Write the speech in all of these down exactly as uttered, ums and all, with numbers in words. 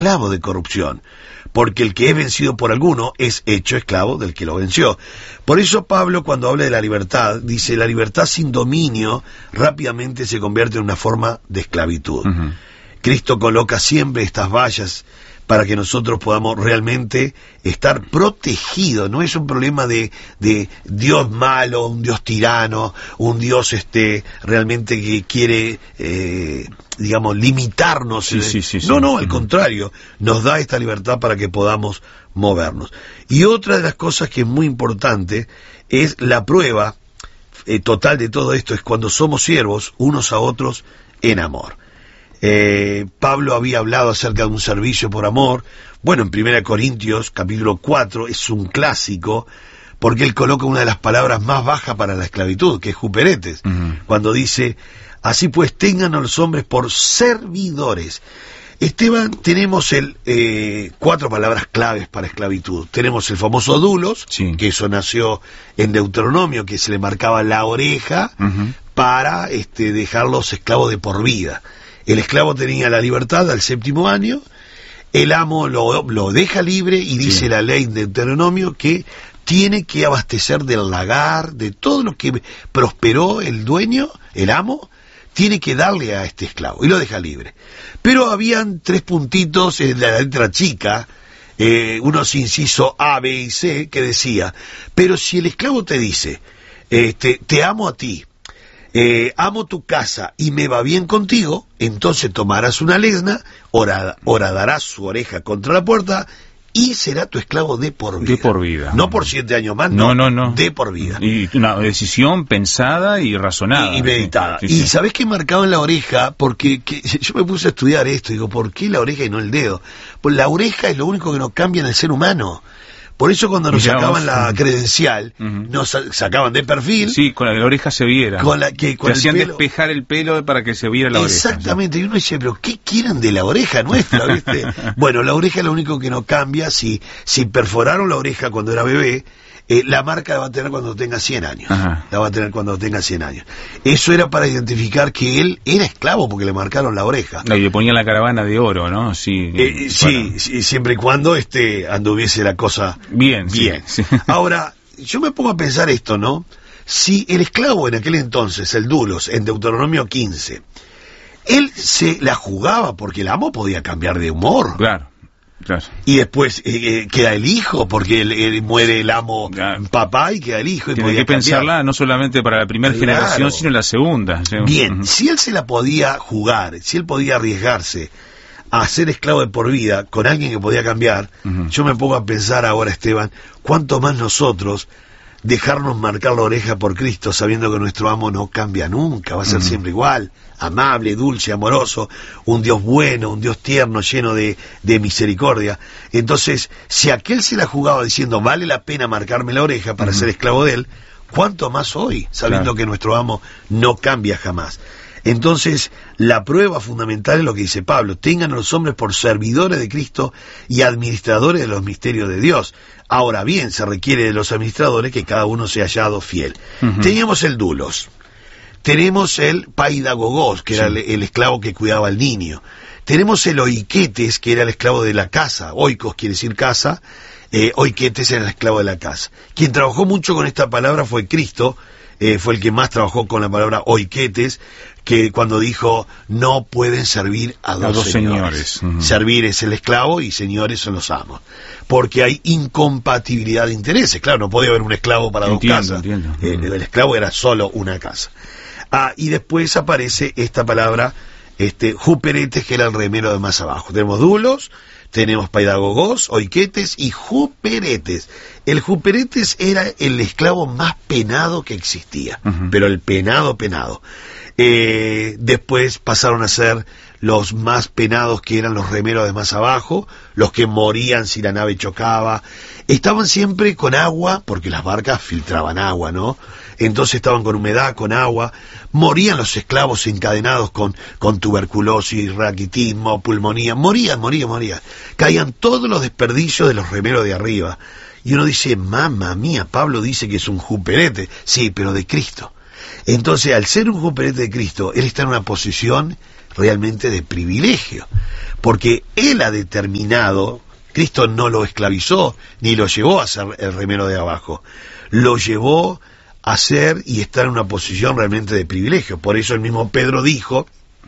esclavo de corrupción, porque el que es vencido por alguno es hecho esclavo del que lo venció. Por eso Pablo, cuando habla de la libertad, dice, la libertad sin dominio rápidamente se convierte en una forma de esclavitud. Uh-huh. Cristo coloca siempre estas vallas para que nosotros podamos realmente estar protegidos. No es un problema de, de Dios malo, un Dios tirano, un Dios este realmente que quiere, eh, digamos, limitarnos. Sí, sí, sí, no, sí. no, al uh-huh. contrario, nos da esta libertad para que podamos movernos. Y otra de las cosas que es muy importante es la prueba eh, total de todo esto, es cuando somos siervos unos a otros en amor. Eh, Pablo había hablado acerca de un servicio por amor. Bueno, en Primera Corintios, capítulo cuatro, es un clásico, porque él coloca una de las palabras más bajas para la esclavitud, que es juperetes, uh-huh. cuando dice, así pues tengan a los hombres por servidores. Esteban, tenemos el eh, cuatro palabras claves para esclavitud. Tenemos el famoso dulos, sí. que eso nació en Deuteronomio, que se le marcaba la oreja uh-huh. para este, dejarlos esclavos de por vida. El esclavo tenía la libertad al séptimo año, el amo lo, lo deja libre y dice sí. la ley de Deuteronomio que tiene que abastecer del lagar, de todo lo que prosperó el dueño, el amo, tiene que darle a este esclavo y lo deja libre. Pero habían tres puntitos en la letra chica, eh, unos incisos A, B y C, que decía, pero si el esclavo te dice, este, te amo a ti, Eh, amo tu casa y me va bien contigo, entonces tomarás una lesna, horadarás su oreja contra la puerta y será tu esclavo de por vida. De por vida. No por siete años más, no, no, no, no. de por vida. Y una decisión pensada y razonada. Y, y meditada. Sí, y sí. ¿sabés qué marcaba en la oreja? Porque que, yo me puse a estudiar esto, digo, ¿por qué la oreja y no el dedo? Pues la oreja es lo único que nos cambia en el ser humano. Por eso cuando nos Digamos, sacaban la uh-huh. credencial, uh-huh. nos sacaban de perfil. Sí, con la, la oreja se viera. Con la que con Te hacían el pelo, despejar el pelo para que se viera la exactamente, oreja. y uno dice, pero ¿qué quieren de la oreja nuestra? ¿Viste? Bueno, la oreja es lo único que no cambia. Si, si perforaron la oreja cuando era bebé, eh, la marca la va a tener cuando tenga cien años. Ajá. La va a tener cuando tenga cien años. Eso era para identificar que él era esclavo porque le marcaron la oreja. No, y le ponían la caravana de oro, ¿no? Sí, eh, sí, sí, siempre y cuando este, anduviese la cosa bien. bien. Sí, sí. Ahora, yo me pongo a pensar esto, ¿no? Si el esclavo en aquel entonces, el dulos, en Deuteronomio quince, él se la jugaba porque el amo podía cambiar de humor. Claro. Claro. Y después eh, queda el hijo, porque el, el, muere el amo claro. papá y queda el hijo. Y tiene que pensarla cambiar. No solamente para la primera claro. generación, sino la segunda. Bien, uh-huh. si él se la podía jugar, si él podía arriesgarse a ser esclavo de por vida con alguien que podía cambiar, uh-huh. yo me pongo a pensar ahora, Esteban, cuánto más nosotros dejarnos marcar la oreja por Cristo, sabiendo que nuestro amo no cambia nunca, va a ser uh-huh. siempre igual, amable, dulce, amoroso, un Dios bueno, un Dios tierno, lleno de, de misericordia. Entonces, si aquel se la jugaba diciendo, vale la pena marcarme la oreja para uh-huh. ser esclavo de él, ¿cuánto más hoy, sabiendo claro. que nuestro amo no cambia jamás? Entonces, la prueba fundamental es lo que dice Pablo, tengan a los hombres por servidores de Cristo y administradores de los misterios de Dios. Ahora bien, se requiere de los administradores que cada uno sea hallado fiel. Uh-huh. Teníamos el dulos, tenemos el paidagogos, que sí. era el, el esclavo que cuidaba al niño, tenemos el oiketes, que era el esclavo de la casa, oikos quiere decir casa, eh, oiketes era el esclavo de la casa. Quien trabajó mucho con esta palabra fue Cristo, eh, fue el que más trabajó con la palabra oiketes, que cuando dijo, no pueden servir a dos, a dos señores. señores. Uh-huh. Servir es el esclavo y señores son los amos. Porque hay incompatibilidad de intereses. Claro, no podía haber un esclavo para entiendo, dos casas. Entiendo. Uh-huh. Eh, el esclavo era solo una casa. Ah, y después aparece esta palabra, este, juperetes, que era el remero de más abajo. Tenemos dulos, tenemos paidagogos, oiketes y juperetes. El juperetes era el esclavo más penado que existía, uh-huh. pero el penado, penado. Eh, después pasaron a ser los más penados, que eran los remeros de más abajo, los que morían si la nave chocaba. Estaban siempre con agua, porque las barcas filtraban agua, ¿no? Entonces estaban con humedad, con agua. Morían los esclavos encadenados con, con tuberculosis, raquitismo, pulmonía. Morían, morían, morían. Caían todos los desperdicios de los remeros de arriba. Y uno dice, mamma mía, Pablo dice que es un juperete. Sí, pero de Cristo. Entonces, al ser un juperete de Cristo, él está en una posición realmente de privilegio, porque Él ha determinado, Cristo no lo esclavizó, ni lo llevó a ser el remero de abajo, lo llevó a ser y estar en una posición realmente de privilegio. Por eso el mismo Pedro dijo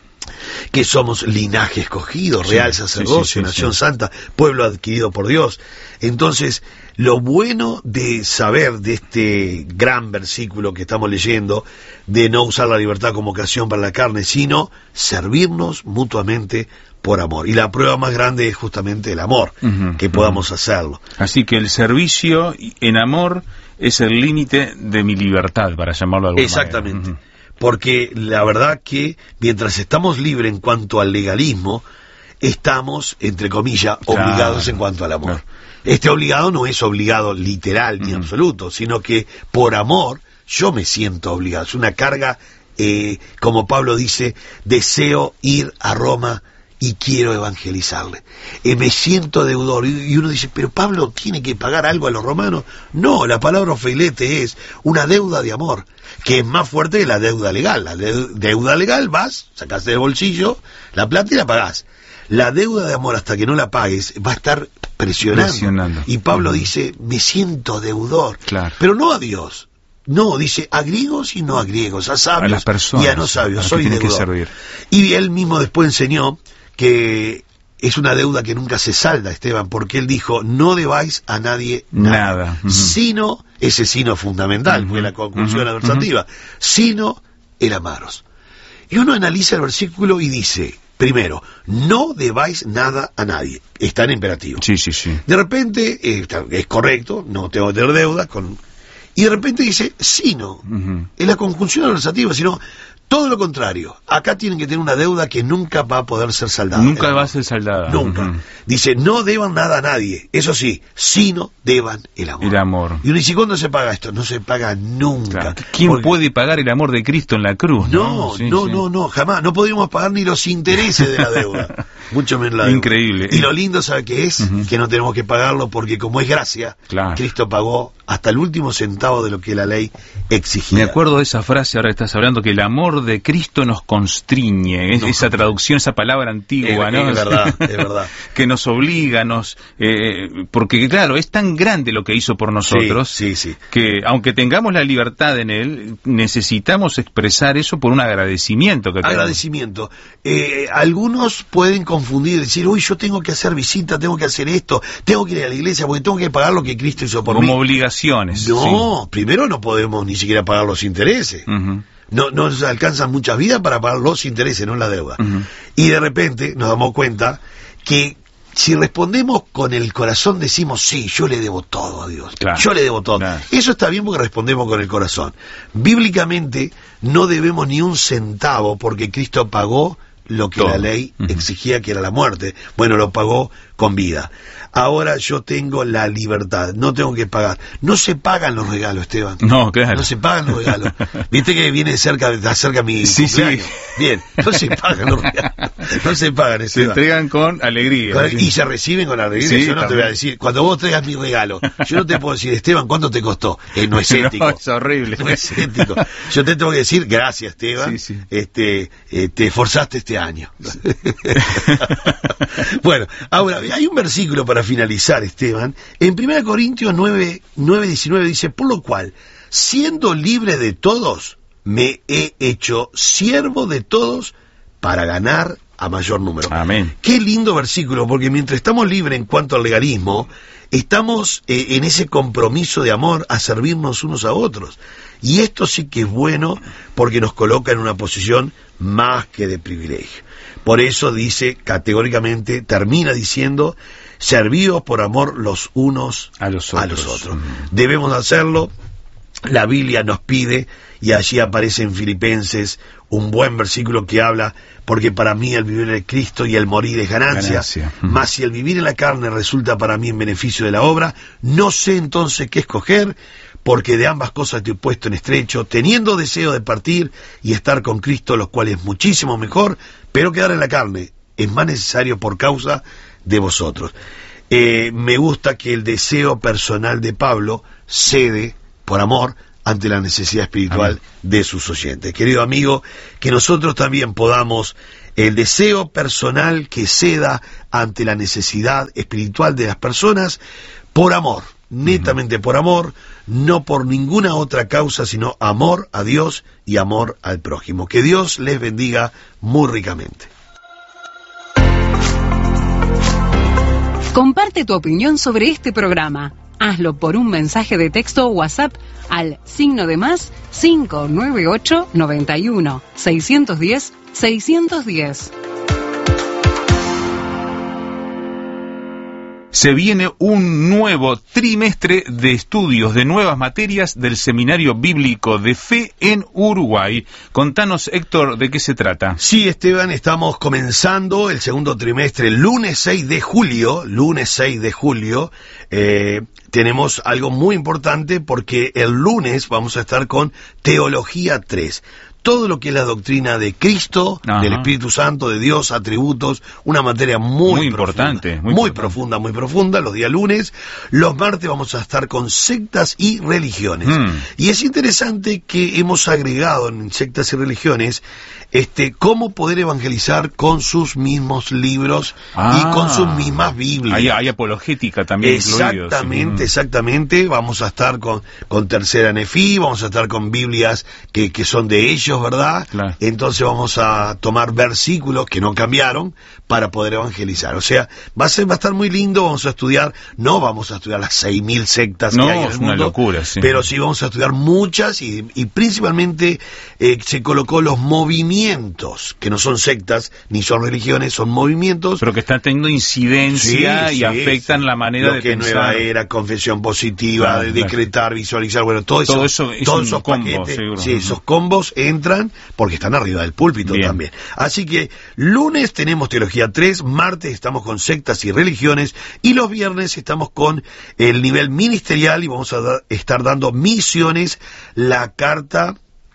que somos linaje escogido, sí, real sacerdocio, sí, sí, sí, nación sí. santa, pueblo adquirido por Dios. Entonces, lo bueno de saber de este gran versículo que estamos leyendo, de no usar la libertad como ocasión para la carne, sino servirnos mutuamente por amor. Y la prueba más grande es justamente el amor, uh-huh, que podamos uh-huh. hacerlo. Así que el servicio en amor es el límite de mi libertad, para llamarlo de alguna Exactamente. manera. Uh-huh. Porque la verdad que mientras estamos libres en cuanto al legalismo, estamos, entre comillas, obligados claro, en cuanto al amor. Claro. Este obligado no es obligado literal ni uh-huh. absoluto, sino que por amor yo me siento obligado. Es una carga, eh, como Pablo dice, deseo ir a Roma y quiero evangelizarle. Eh, me siento deudor. Y, y uno dice, pero Pablo tiene que pagar algo a los romanos. No, la palabra ofelete es una deuda de amor, que es más fuerte que la deuda legal. La de, deuda legal vas, sacaste del bolsillo la plata y la pagás. La deuda de amor, hasta que no la pagues, va a estar presionando. presionando. Y Pablo uh-huh. dice, me siento deudor. Claro. Pero no a Dios. No, dice a griegos y no a griegos, a sabios a las personas, y a no sabios. Soy deudor. Y él mismo después enseñó que es una deuda que nunca se salda, Esteban, porque él dijo, no debáis a nadie nada, nada. Uh-huh. sino, ese sino fundamental, uh-huh. fue la conclusión uh-huh. adversativa, uh-huh. sino el amaros. Y uno analiza el versículo y dice, primero, no debáis nada a nadie, está en imperativo. Sí, sí, sí. De repente, eh, es correcto, no tengo que tener deuda, con... y de repente dice, sino, uh-huh. es la conjunción adversativa, sino... todo lo contrario, acá tienen que tener una deuda que nunca va a poder ser saldada. Nunca va a ser saldada. Nunca. Uh-huh. Dice, no deban nada a nadie, eso sí, sino deban el amor. El amor. Y uno dice, ¿cuándo se paga esto? No se paga nunca. Claro. ¿Quién porque... puede pagar el amor de Cristo en la cruz? No, no, sí, no, sí. no, no, jamás. No podríamos pagar ni los intereses de la deuda. Mucho menos la deuda. Increíble. Y lo lindo, ¿sabe qué es? Uh-huh. Que no tenemos que pagarlo porque como es gracia, claro. Cristo pagó hasta el último centavo de lo que la ley exigía. Me acuerdo de esa frase, ahora estás hablando, que el amor de Cristo nos constriñe, es, no, esa traducción, esa palabra antigua, es, ¿no? Es verdad, es verdad. Que nos obliga, nos eh, porque claro, es tan grande lo que hizo por nosotros, sí, sí, sí. que aunque tengamos la libertad en él, necesitamos expresar eso por un agradecimiento que Agradecimiento. Eh, algunos pueden confundir, decir, uy, yo tengo que hacer visita, tengo que hacer esto, tengo que ir a la iglesia porque tengo que pagar lo que Cristo hizo por Como mí. Como obligaciones. No, sí. primero no podemos ni siquiera pagar los intereses. Uh-huh. No, no nos alcanzan muchas vidas para pagar los intereses, no la deuda. Uh-huh. Y de repente nos damos cuenta que si respondemos con el corazón, decimos, sí, yo le debo todo a Dios. Claro. Yo le debo todo. Claro. Eso está bien porque respondemos con el corazón. Bíblicamente no debemos ni un centavo porque Cristo pagó lo que todo. La ley uh-huh. exigía, que era la muerte. Bueno, lo pagó con vida. Ahora yo tengo la libertad, no tengo que pagar. No se pagan los regalos, Esteban. No, claro. No se pagan los regalos. Viste que viene cerca, está cerca mi sí, cumpleaños. Sí. Bien, no se pagan los regalos. No se pagan, Esteban. Se entregan con alegría. Con, y se reciben con alegría. Sí, yo no también. Te voy a decir, cuando vos traigas mi regalo, yo no te puedo decir, Esteban, ¿cuánto te costó? Eh, no es ético. No, es horrible. No es ético. Yo te tengo que decir, gracias, Esteban. Sí, sí. Este, eh, te esforzaste este año. Sí. Bueno, ahora, hay un versículo para finalizar, Esteban. En primera Corintios nueve, nueve, diecinueve dice, por lo cual, siendo libre de todos, me he hecho siervo de todos para ganar a mayor número. Amén. Qué lindo versículo, porque mientras estamos libres en cuanto al legalismo, estamos eh, en ese compromiso de amor a servirnos unos a otros. Y esto sí que es bueno porque nos coloca en una posición más que de privilegio. Por eso dice categóricamente, termina diciendo, servíos por amor los unos a los otros. A los otros. Mm. Debemos hacerlo, la Biblia nos pide, y allí aparece en Filipenses un buen versículo que habla, porque para mí el vivir en Cristo y el morir es ganancia, ganancia. Mm. Mas si el vivir en la carne resulta para mí en beneficio de la obra, no sé entonces qué escoger, porque de ambas cosas te he puesto en estrecho, teniendo deseo de partir y estar con Cristo, lo cual es muchísimo mejor, pero quedar en la carne es más necesario por causa de vosotros. Eh, me gusta que el deseo personal de Pablo cede por amor ante la necesidad espiritual Amén. De sus oyentes. Querido amigo, que nosotros también podamos el deseo personal que ceda ante la necesidad espiritual de las personas por amor, netamente uh-huh. por amor, no por ninguna otra causa, sino amor a Dios y amor al prójimo. Que Dios les bendiga muy ricamente. Comparte tu opinión sobre este programa. Hazlo por un mensaje de texto o WhatsApp al signo de más cinco nueve ocho, noventa y uno, seiscientos diez, seiscientos diez. Se viene un nuevo trimestre de estudios de nuevas materias del Seminario Bíblico de Fe en Uruguay. Contanos, Héctor, ¿de qué se trata? Sí, Esteban, estamos comenzando el segundo trimestre, el lunes seis de julio, lunes seis de julio, eh, tenemos algo muy importante porque el lunes vamos a estar con Teología tres. Todo lo que es la doctrina de Cristo, Ajá. del Espíritu Santo, de Dios, atributos, una materia muy, muy importante, profunda, muy, muy importante. profunda, muy profunda, los días lunes. Los martes vamos a estar con sectas y religiones. Mm. Y es interesante que hemos agregado en sectas y religiones este cómo poder evangelizar con sus mismos libros ah, y con sus mismas Biblias. Hay, hay apologética también. Exactamente, incluidos. exactamente. Vamos a estar con, con Tercera Nefí, vamos a estar con Biblias que, que son de ellos, ¿verdad? Claro. Entonces vamos a tomar versículos que no cambiaron para poder evangelizar. O sea, va a ser, va a estar muy lindo. Vamos a estudiar, no vamos a estudiar las seis mil sectas no, que hay en el es mundo, una locura, sí. pero sí vamos a estudiar muchas y, y principalmente eh, se colocó los movimientos que no son sectas ni son religiones, son movimientos, pero que están teniendo incidencia sí, y sí, afectan sí. la manera lo de que pensar. Nueva Era, confesión positiva, claro, de decretar, visualizar, bueno, todo, todo eso, eso todos esos combo, paquetes, seguro. sí, esos combos entran porque están arriba del púlpito Bien. También. Así que lunes tenemos Teología tres, martes estamos con sectas y religiones y los viernes estamos con el nivel ministerial y vamos a da- estar dando misiones, la carta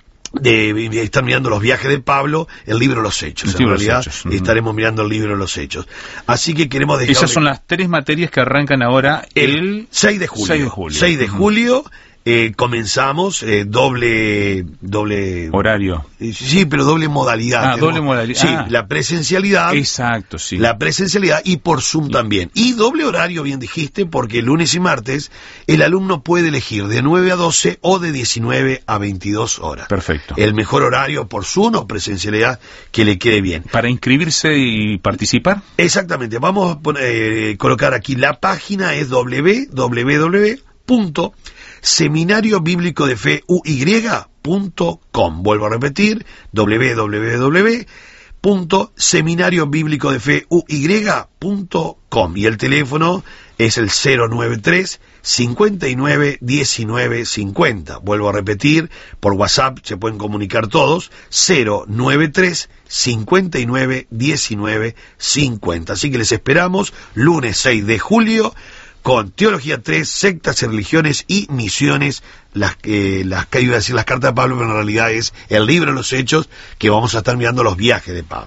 de, de estar mirando los viajes de Pablo, el libro de los Hechos. El en realidad hechos. estaremos mirando el libro de los Hechos. Así que queremos dejar... Esas son las tres materias que arrancan ahora el, el seis de julio. seis de julio. seis de julio Eh, comenzamos eh, doble doble horario. Eh, sí, pero doble modalidad. Ah, tenemos, doble modalidad. Sí, ah. la presencialidad. Exacto, sí. La presencialidad y por Zoom también. Y doble horario, bien dijiste, porque lunes y martes el alumno puede elegir de nueve a doce o de diecinueve a veintidós horas. Perfecto. El mejor horario por Zoom o presencialidad que le quede bien. ¿Para inscribirse y participar? Exactamente. Vamos a poner, eh, colocar aquí la página, es doble u doble u doble u punto seminario bíblico de fe u y punto com. Vuelvo a repetir, doble u doble u doble u punto seminario bíblico de fe u y punto com. Y el teléfono es el cero nueve tres, cincuenta y nueve, diecinueve, cincuenta. Vuelvo a repetir, por WhatsApp se pueden comunicar todos, cero nueve tres, cincuenta y nueve, diecinueve, cincuenta. Así que les esperamos lunes seis de julio con Teología tres, sectas y religiones y misiones, las que eh, las que iba a decir las cartas de Pablo, pero en realidad es el libro de los Hechos, que vamos a estar mirando los viajes de Pablo.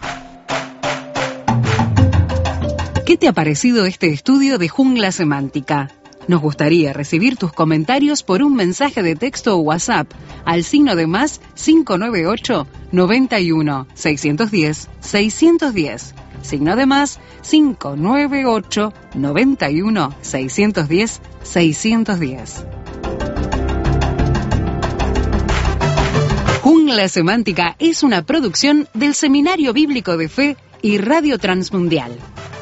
¿Qué te ha parecido este estudio de Jungla Semántica? Nos gustaría recibir tus comentarios por un mensaje de texto o WhatsApp al signo de más cinco nueve ocho, noventa y uno, seiscientos diez, seiscientos diez. Signo de más cinco nueve ocho, noventa y uno, seiscientos diez, seiscientos diez. Jungla Semántica es una producción del Seminario Bíblico de Fe y Radio Transmundial.